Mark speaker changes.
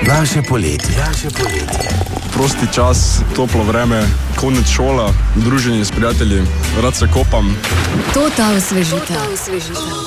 Speaker 1: Naše poletje.
Speaker 2: Prosti čas, toplo vreme, konec šola, druženje s prijatelji, rad se kopam.
Speaker 3: To ta osvežitev.